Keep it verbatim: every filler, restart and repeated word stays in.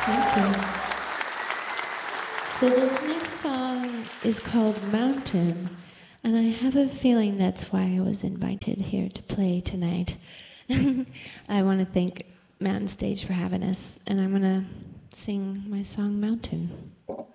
Thank you. So this next song is called Mountain, and I have a feeling that's why I was invited here to play tonight. I want to thank Mountain Stage for having us, and I'm going to sing my song Mountain.